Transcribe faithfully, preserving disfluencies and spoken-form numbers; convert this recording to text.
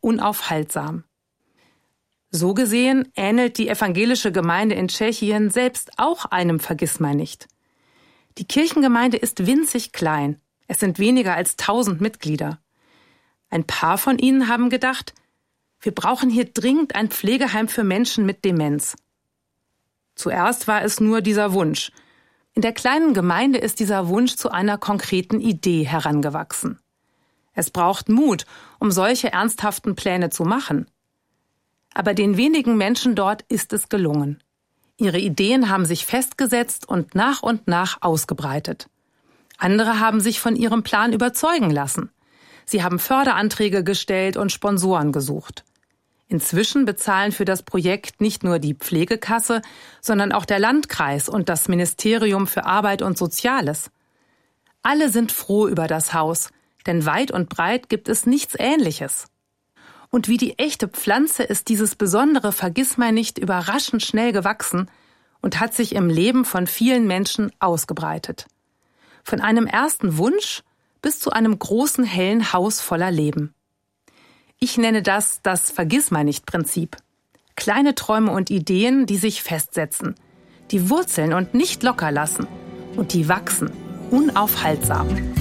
unaufhaltsam. So gesehen ähnelt die evangelische Gemeinde in Tschechien selbst auch einem Vergissmeinnicht. Die Kirchengemeinde ist winzig klein. Es sind weniger als tausend Mitglieder. Ein paar von ihnen haben gedacht, wir brauchen hier dringend ein Pflegeheim für Menschen mit Demenz. Zuerst war es nur dieser Wunsch. In der kleinen Gemeinde ist dieser Wunsch zu einer konkreten Idee herangewachsen. Es braucht Mut, um solche ernsthaften Pläne zu machen. Aber den wenigen Menschen dort ist es gelungen. Ihre Ideen haben sich festgesetzt und nach und nach ausgebreitet. Andere haben sich von ihrem Plan überzeugen lassen. Sie haben Förderanträge gestellt und Sponsoren gesucht. Inzwischen bezahlen für das Projekt nicht nur die Pflegekasse, sondern auch der Landkreis und das Ministerium für Arbeit und Soziales. Alle sind froh über das Haus, denn weit und breit gibt es nichts Ähnliches. Und wie die echte Pflanze ist dieses besondere Vergissmeinnicht überraschend schnell gewachsen und hat sich im Leben von vielen Menschen ausgebreitet. Von einem ersten Wunsch bis zu einem großen hellen Haus voller Leben. Ich nenne das das Vergissmeinnicht-Prinzip. Kleine Träume und Ideen, die sich festsetzen, die wurzeln und nicht locker lassen und die wachsen, unaufhaltsam.